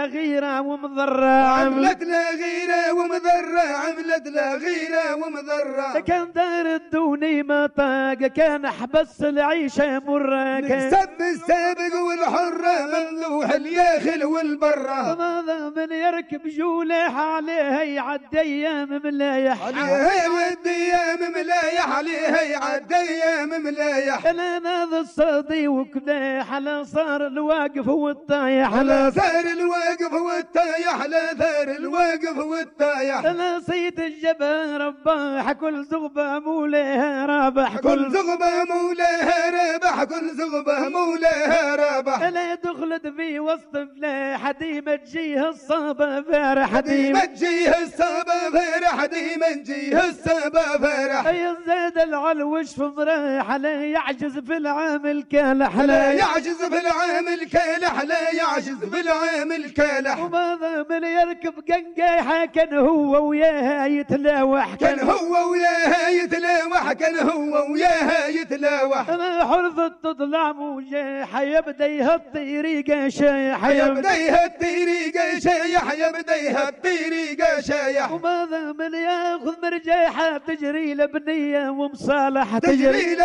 غيرة ومضرة، عملت لا غيرة ومضرة، عملت لا غيرة ومضرة. كان دار الدوني ما طاق، كان حبس العيشة مرة، نكسب السابق والحرة مملوح الياخل والبرة. ماذا من يركب جولح عليه يعدي ايام ملايح، عليه يعدي ايام ملايح، عليه يعدي ايام ملايح. انا ناذ الصدي وكلاح، على صار الواقف والطايح، على ثار الواقف والطايح، على ثار الواقف والطايح. انا صيت الجبه رباح، كل زغبه موليها رابح، كل زغبه موليها رابح، كل زغبه موليها رابح. انا دخلت في وسط فلاح، ديما تجيه الصابه فارح، ديما تجيه الصابه فارح، ديما تجيه الصابه فارح. يا زاد العلوش في ضراح، لا يعجز في العام الكالح، لا يعجز في العام الكالح، لا يعجز في العام الكالح. وماذا من يركب قنقايحه، كان هو وياها يتلاوح، كان هو وياها يتلاوح، كان هو وياها يتلاوح. انا حرثت تطلع موجاحه، يبدا يهطي شايح، يبدا يهطي شايح، يبدا يهطي شايح. وماذا من ياخذ مرجاحه، تجري لبنيه ومصالح، تجري